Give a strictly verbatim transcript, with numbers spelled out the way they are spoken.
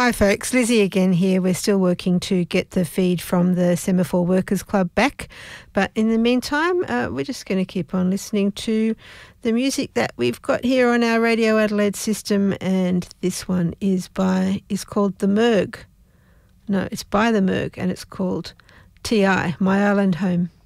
Hi folks, Lizzie again here. We're still working to get the feed from the Semaphore Workers Club back, but in the meantime uh, we're just going to keep on listening to the music that we've got here on our Radio Adelaide system, and this one is by is called The Merg. No, it's by The Merg and it's called T I, My Island Home.